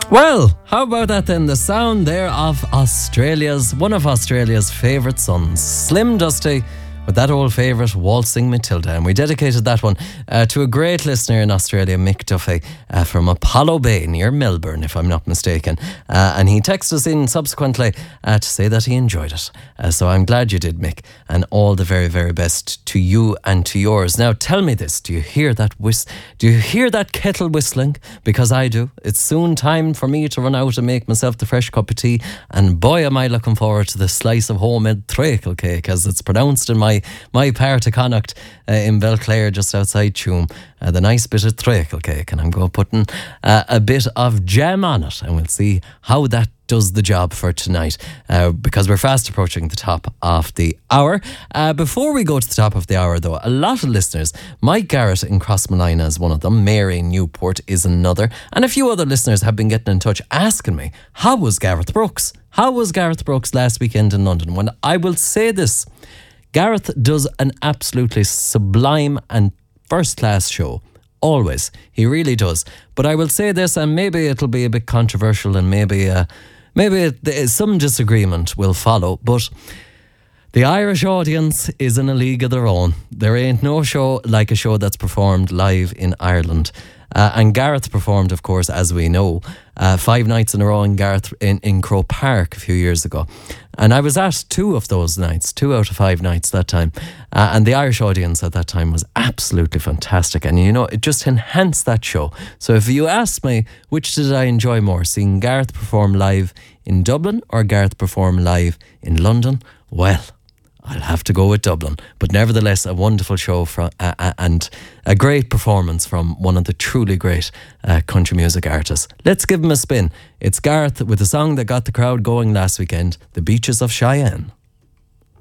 Well, how about that then? The sound there of one of Australia's favourite sons, Slim Dusty, with that old favourite, Waltzing Matilda. And we dedicated that one to a great listener in Australia, Mick Duffy, from Apollo Bay near Melbourne, if I'm not mistaken. And he texted us in subsequently to say that he enjoyed it. So I'm glad you did, Mick. And all the very, very best to you and to yours. Now, tell me this. Do you hear that kettle whistling? Because I do. It's soon time for me to run out and make myself the fresh cup of tea. And boy, am I looking forward to the slice of homemade treacle cake, as it's pronounced in my part of Connacht in Belclare, just outside Tuam. The nice bit of treacle cake, and I'm going putting a bit of jam on it, and we'll see how that does the job for tonight, because we're fast approaching the top of the hour. Before we go to the top of the hour, though, a lot of listeners, Mike Garrett in Crossmolina is one of them, Mary in Newport is another, and a few other listeners have been getting in touch asking me, how was Gareth Brooks? How was Gareth Brooks last weekend in London? Well, I will say this. Gareth does an absolutely sublime and first-class show. Always. He really does. But I will say this, and maybe it'll be a bit controversial, and maybe some disagreement will follow, but the Irish audience is in a league of their own. There ain't no show like a show that's performed live in Ireland. And Gareth performed, of course, as we know, 5 nights in a row in Croke Park a few years ago. And I was at 2 of those nights, 2 out of 5 nights that time. And the Irish audience at that time was absolutely fantastic. And, you know, it just enhanced that show. So if you ask me, which did I enjoy more, seeing Gareth perform live in Dublin or Gareth perform live in London? Well, I'll have to go with Dublin. But nevertheless, a wonderful show and a great performance from one of the truly great country music artists. Let's give him a spin. It's Gareth with the song that got the crowd going last weekend, The Beaches of Cheyenne.